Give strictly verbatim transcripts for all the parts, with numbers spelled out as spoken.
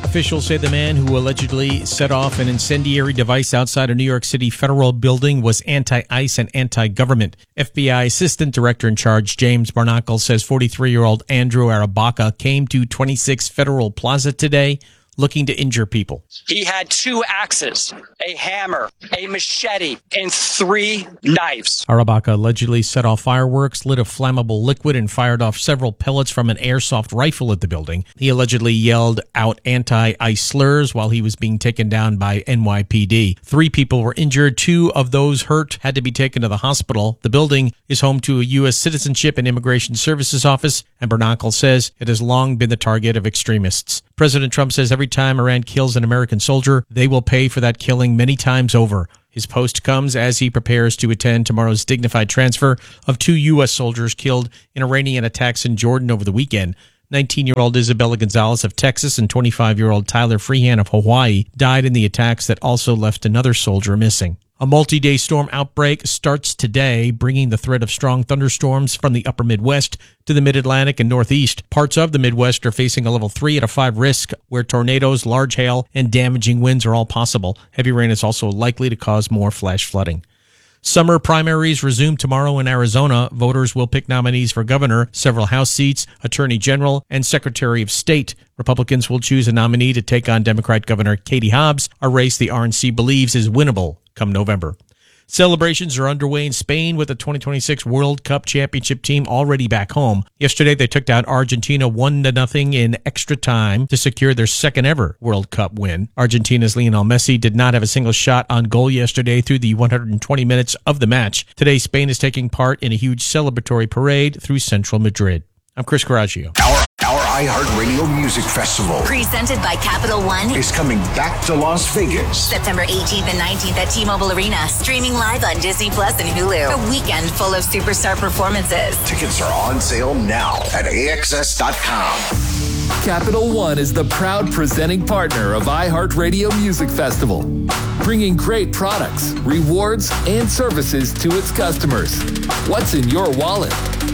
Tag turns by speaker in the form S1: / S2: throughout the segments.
S1: Officials say the man who allegedly set off an incendiary device outside a New York City federal building was anti-ICE and anti-government. F B I Assistant Director in Charge James Barnacle says forty-three-year-old Andrew Arabaka came to twenty-six Federal Plaza today looking to injure people.
S2: He had two axes, a hammer, a machete, and three knives.
S1: Arabaka allegedly set off fireworks, lit a flammable liquid, and fired off several pellets from an airsoft rifle at the building. He allegedly yelled out anti-ICE slurs while he was being taken down by N Y P D. Three people were injured. Two of those hurt had to be taken to the hospital. The building is home to a U S Citizenship and Immigration Services office, and Barnacle says it has long been the target of extremists. President Trump says every time Iran kills an American soldier, they will pay for that killing many times over. His post comes as he prepares to attend tomorrow's dignified transfer of two U S soldiers killed in Iranian attacks in Jordan over the weekend. nineteen-year-old Isabella Gonzalez of Texas and twenty-five-year-old Tyler Freehan of Hawaii died in the attacks that also left another soldier missing. A multi-day storm outbreak starts today, bringing the threat of strong thunderstorms from the upper Midwest to the mid-Atlantic and Northeast. Parts of the Midwest are facing a level three out of five risk, where tornadoes, large hail, and damaging winds are all possible. Heavy rain is also likely to cause more flash flooding. Summer primaries resume tomorrow in Arizona. Voters will pick nominees for governor, several House seats, attorney general, and secretary of state. Republicans will choose a nominee to take on Democrat Governor Katie Hobbs, a race the R N C believes is winnable come November. Celebrations are underway in Spain with the twenty twenty-six World Cup championship team already back home. Yesterday, they took down Argentina one to nothing in extra time to secure their second ever World Cup win. Argentina's Lionel Messi did not have a single shot on goal yesterday through the one hundred twenty minutes of the match. Today, Spain is taking part in a huge celebratory parade through central Madrid. I'm Chris Coraggio.
S3: Our, our iHeartRadio Music Festival,
S4: presented by Capital One,
S3: is coming back to Las Vegas.
S4: September eighteenth and nineteenth at T-Mobile Arena. Streaming live on Disney Plus and Hulu. A weekend full of superstar performances.
S3: Tickets are on sale now at A X S dot com.
S5: Capital One is the proud presenting partner of iHeartRadio Music Festival, bringing great products, rewards, and services to its customers. What's in your wallet?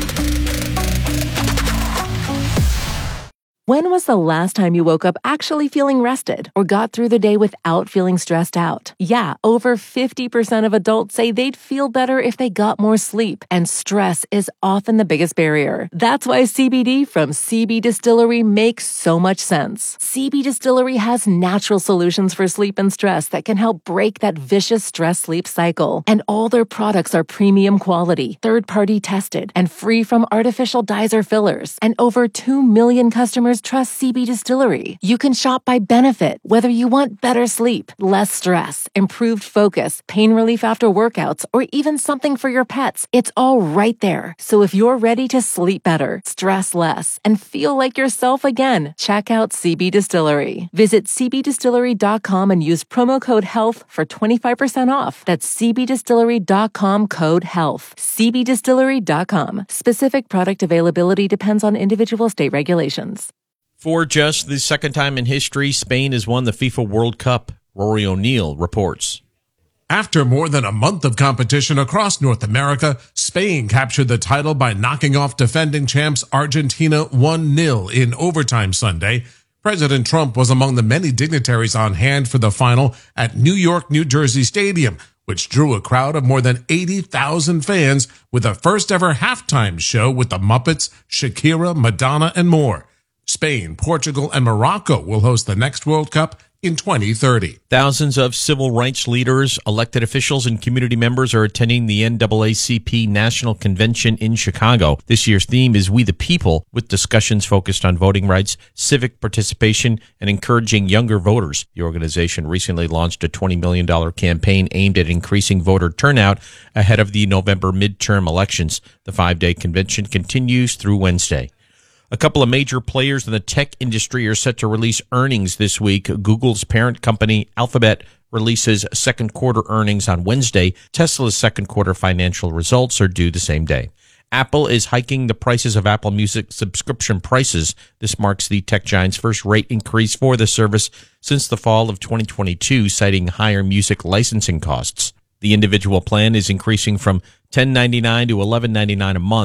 S6: When was the last time you woke up actually feeling rested or got through the day without feeling stressed out? Yeah, over fifty percent of adults say they'd feel better if they got more sleep, and stress is often the biggest barrier. That's why C B D from C B Distillery makes so much sense. C B Distillery has natural solutions for sleep and stress that can help break that vicious stress-sleep cycle. And all their products are premium quality, third-party tested, and free from artificial dyes or fillers. And over two million customers trust C B Distillery. You can shop by benefit, whether you want better sleep, less stress, improved focus, pain relief after workouts, or even something for your pets. It's all right there. So if you're ready to sleep better, stress less, and feel like yourself again, check out C B Distillery. Visit C B distillery dot com and use promo code HEALTH for twenty-five percent off. That's C B distillery dot com code HEALTH. C B distillery dot com. Specific product availability depends on individual state regulations.
S1: For just the second time in history, Spain has won the FIFA World Cup. Rory O'Neill reports.
S7: After more than a month of competition across North America, Spain captured the title by knocking off defending champs Argentina one nil in overtime Sunday. President Trump was among the many dignitaries on hand for the final at New York, New Jersey Stadium, which drew a crowd of more than eighty thousand fans with a first-ever halftime show with the Muppets, Shakira, Madonna, and more. Spain, Portugal, and Morocco will host the next World Cup in twenty thirty.
S1: Thousands of civil rights leaders, elected officials, and community members are attending the N double A C P National Convention in Chicago. This year's theme is We the People, with discussions focused on voting rights, civic participation, and encouraging younger voters. The organization recently launched a twenty million dollars campaign aimed at increasing voter turnout ahead of the November midterm elections. The five-day convention continues through Wednesday. A couple of major players in the tech industry are set to release earnings this week. Google's parent company, Alphabet, releases second quarter earnings on Wednesday. Tesla's second quarter financial results are due the same day. Apple is hiking the prices of Apple Music subscription prices. This marks the tech giant's first rate increase for the service since the fall of twenty twenty-two, citing higher music licensing costs. The individual plan is increasing from ten ninety-nine to eleven ninety-nine a month,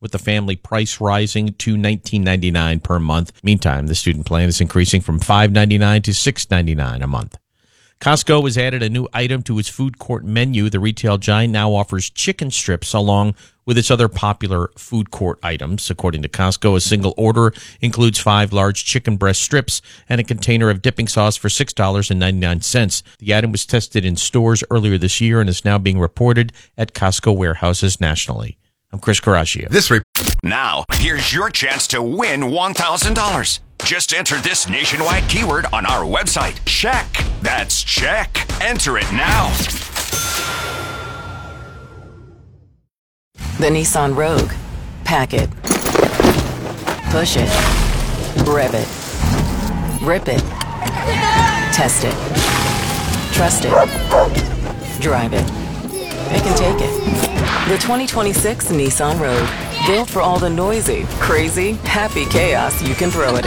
S1: with the family price rising to nineteen ninety-nine dollars per month. Meantime, the student plan is increasing from five ninety-nine to six ninety-nine a month. Costco has added a new item to its food court menu. The retail giant now offers chicken strips along with its other popular food court items. According to Costco, a single order includes five large chicken breast strips and a container of dipping sauce for six dollars and ninety-nine cents. The item was tested in stores earlier this year and is now being reported at Costco warehouses nationally. I'm Chris Caraccio.
S3: This re-
S8: Now, here's your chance to win one thousand dollars. Just enter this nationwide keyword on our website. Check. That's check. Enter it now.
S9: The Nissan Rogue. Pack it. Push it. Rev it. Rip it. Test it. Trust it. Drive it. It can take it. The twenty twenty-six Nissan Rogue. Built for all the noisy, crazy, happy chaos you can throw at it.